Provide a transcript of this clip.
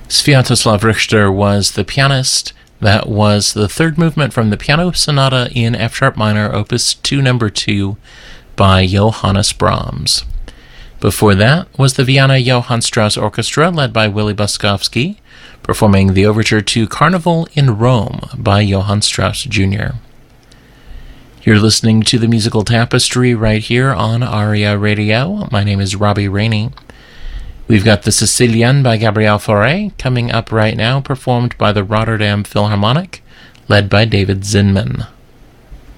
Sviatoslav Richter was the pianist. That was the third movement from the Piano Sonata in F-sharp minor, Opus 2, No. 2, by Johannes Brahms. Before that was the Vienna Johann Strauss Orchestra, led by Willy Boskovsky, performing the overture to Carnival in Rome by Johann Strauss Jr. You're listening to the Musical Tapestry right here on ARIA Radio. My name is Robbie Rainey. We've got the Sicilian by Gabriel Fauré coming up right now, performed by the Rotterdam Philharmonic, led by David Zinman.